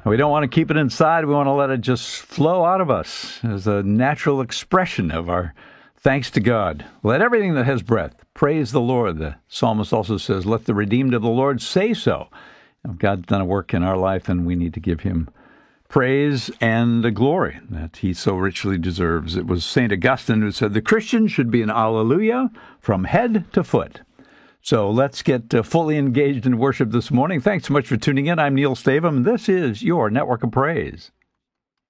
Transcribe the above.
We don't want to keep it inside. We want to let it just flow out of us as a natural expression of our thanks to God. Let everything that has breath praise the Lord. The psalmist also says, let the redeemed of the Lord say so. God's done a work in our life, and we need to give him praise and the glory that he so richly deserves. It was St. Augustine who said, the Christian should be an alleluia from head to foot. So let's get fully engaged in worship this morning. Thanks so much for tuning in. I'm Neil Stavum, and this is your Network of Praise.